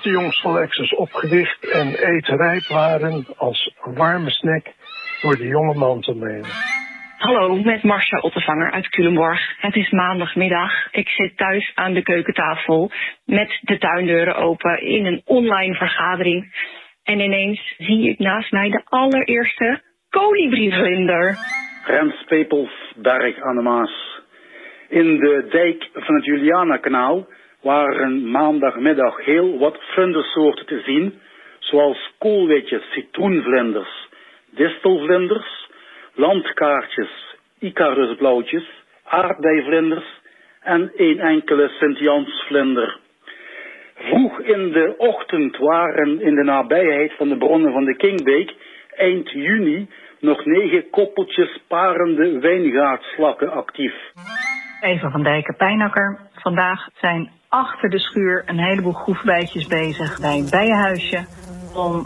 Cotillon-selecties opgedicht en eetrijp waren als warme snack voor de jonge man te nemen. Hallo, met Marcia Ottevanger uit Culemborg. Het is maandagmiddag. Ik zit thuis aan de keukentafel met de tuindeuren open in een online vergadering. En ineens zie ik naast mij de allereerste kolibrievlinder. Rens Pepels, Berg aan de Maas. In de dijk van het Julianakanaal waren maandagmiddag heel wat vlindersoorten te zien, zoals koolwitjes, citroenvlinders, distelvlinders, landkaartjes, icarusblauwtjes, aardbeivlinders en een enkele Sint-Jansvlinder. Vroeg in de ochtend waren in de nabijheid van de bronnen van de Kingbeek eind juni nog 9 koppeltjes parende wijngaardslakken actief. Eva van Dijken, Pijnakker. Vandaag zijn achter de schuur een heleboel groefbijtjes bezig bij een bijenhuisje. Om,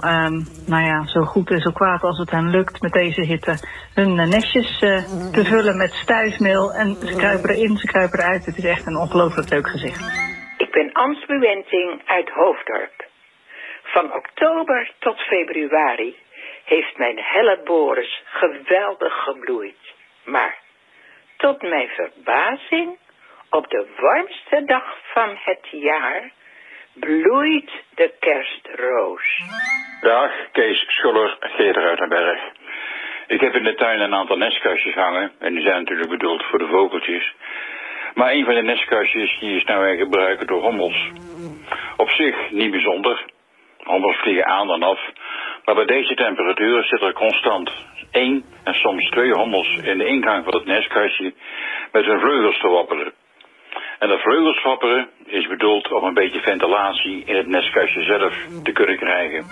zo goed en zo kwaad als het hen lukt met deze hitte, hun nestjes te vullen met stuifmeel. En ze kruipen erin, ze kruipen eruit. Het is echt een ongelooflijk leuk gezicht. Ik ben Ansbe Wenting uit Hoofddorp. Van oktober tot februari heeft mijn helleboris geweldig gebloeid. Maar tot mijn verbazing, op de warmste dag van het jaar bloeit de kerstroos. Dag, Kees Schuller, Geter uit den Berg. Ik heb in de tuin een aantal nestkastjes hangen. En die zijn natuurlijk bedoeld voor de vogeltjes. Maar een van de nestkastjes die is nou weer gebruikt door hommels. Op zich niet bijzonder. Hommels vliegen aan en af. Maar bij deze temperatuur zit er constant 1 en soms 2 hommels in de ingang van het nestkastje met hun vleugels te wapperen. En dat vleugels wapperen is bedoeld om een beetje ventilatie in het nestkastje zelf te kunnen krijgen.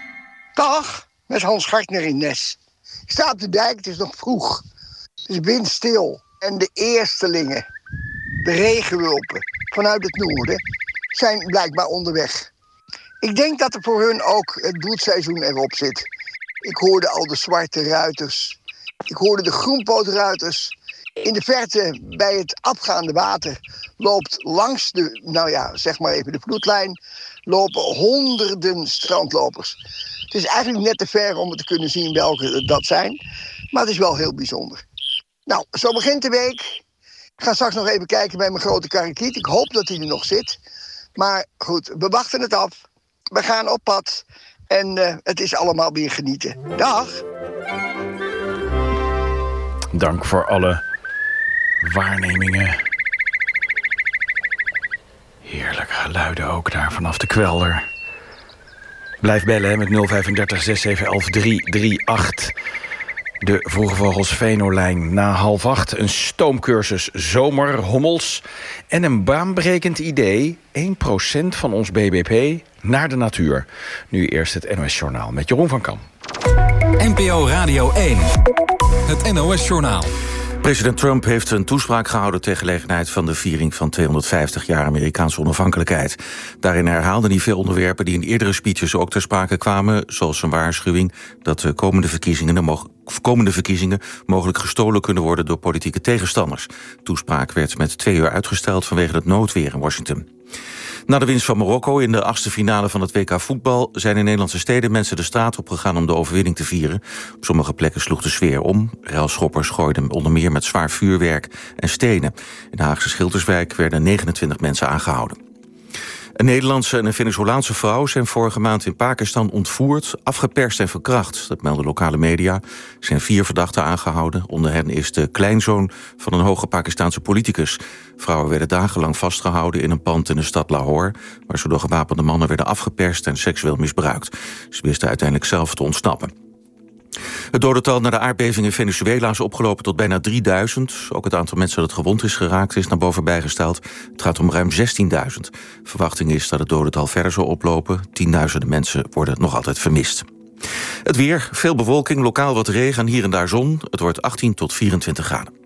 Dag, met Hans Gartner in Nes. Ik sta op de dijk, het is nog vroeg. Het is windstil. En de eerstelingen, de regenwulpen vanuit het noorden, zijn blijkbaar onderweg. Ik denk dat er voor hun ook het broedseizoen erop zit. Ik hoorde al de zwarte ruiters. Ik hoorde de groenpootruiters. In de verte, bij het afgaande water, loopt langs de, zeg maar even de vloedlijn, lopen honderden strandlopers. Het is eigenlijk net te ver om te kunnen zien welke dat zijn. Maar het is wel heel bijzonder. Nou, zo begint de week. Ik ga straks nog even kijken bij mijn grote karakiet. Ik hoop dat hij er nog zit. Maar goed, we wachten het af. We gaan op pad. En het is allemaal weer genieten. Dag! Dank voor alle waarnemingen. Heerlijke geluiden ook daar vanaf de kwelder. Blijf bellen met 035 6711 338. De Vroege Vogels Venolijn na 7:30. Een stoomcursus zomerhommels. En een baanbrekend idee. 1% van ons BBP naar de natuur. Nu eerst het NOS Journaal met Jeroen van Kam. NPO Radio 1. Het NOS Journaal. President Trump heeft een toespraak gehouden ter gelegenheid van de viering van 250 jaar Amerikaanse onafhankelijkheid. Daarin herhaalde hij veel onderwerpen die in eerdere speeches ook ter sprake kwamen, zoals een waarschuwing dat de komende verkiezingen mogelijk gestolen kunnen worden door politieke tegenstanders. De toespraak werd met 2 uur uitgesteld vanwege het noodweer in Washington. Na de winst van Marokko in de 8e finale van het WK voetbal zijn in Nederlandse steden mensen de straat opgegaan om de overwinning te vieren. Op sommige plekken sloeg de sfeer om. Relschoppers gooiden onder meer met zwaar vuurwerk en stenen. In de Haagse Schilderswijk werden 29 mensen aangehouden. Een Nederlandse en een Venezolaanse vrouw zijn vorige maand in Pakistan ontvoerd, afgeperst en verkracht. Dat melden lokale media. Er zijn 4 verdachten aangehouden. Onder hen is de kleinzoon van een hoge Pakistaanse politicus. Vrouwen werden dagenlang vastgehouden in een pand in de stad Lahore, waar ze door gewapende mannen werden afgeperst en seksueel misbruikt. Ze wisten uiteindelijk zelf te ontsnappen. Het dodental na de aardbeving in Venezuela is opgelopen tot bijna 3000. Ook het aantal mensen dat gewond is geraakt is naar boven bijgesteld. Het gaat om ruim 16.000. Verwachting is dat het dodental verder zal oplopen. 10.000 mensen worden nog altijd vermist. Het weer, veel bewolking, lokaal wat regen en hier en daar zon. Het wordt 18 tot 24 graden.